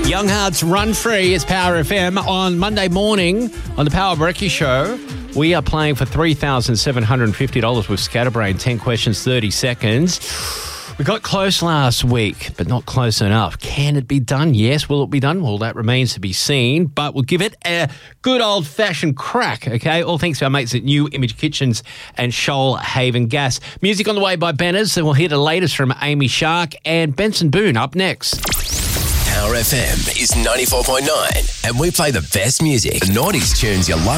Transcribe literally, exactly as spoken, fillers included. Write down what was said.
Young Hearts Run Free is Power F M. On Monday morning on the Power Brekkie Show, we are playing for three thousand seven hundred fifty dollars with Scatterbrain. ten questions, thirty seconds. We got close last week, but not close enough. Can it be done? Yes. Will it be done? Well, that remains to be seen, but we'll give it a good old-fashioned crack, okay? All thanks to our mates at New Image Kitchens and Shoalhaven Gas. Music on the way by Benners, and we'll hear the latest from Amy Shark and Benson Boone up next. Power F M is ninety-four point nine, and we play the best music. The nineties tunes you love.